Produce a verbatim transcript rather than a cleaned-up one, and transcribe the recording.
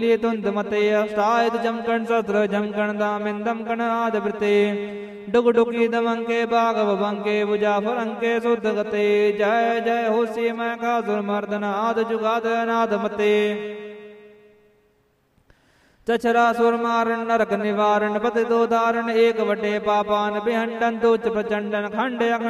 ਧੁੰਦ ਮਤੇ ਅਸ਼ਟਾਇਤ ਜਮਕਣ ਸਤਰ ਜਮਕਣ ਦਾਮਿਨ ਦਮਕਣ ਆਦ ਬ੍ਰਿਤੇ ਡੁਗ ਡੁਗੀ ਦਮੰਕੇ ਬਾਗਵ ਬੰਕੇ ਬੁਜਾ ਫਰੰਕੇ ਸੁਧ ਗਤੇ ਜੈ ਜੈ ਹੋਸੀ ਮੈਂ ਕਾਸੁਰ ਮਰਦਨ ਆਦ ਜੁਗਾਦ ਅਨਾਦ ਮਤੇ ਚਛਰਾ ਸੁਰ ਮਾਰਨ ਨਰਕ ਨਿਵਾਰਨ ਪਤਿ ਦੋ ਧਾਰਨ ਏਕ ਵਟੇ ਪਾਪਾਨ ਬਿਹੰਡਨ ਦੁਚ ਪ੍ਰਚੰਡਨ ਖੰਡ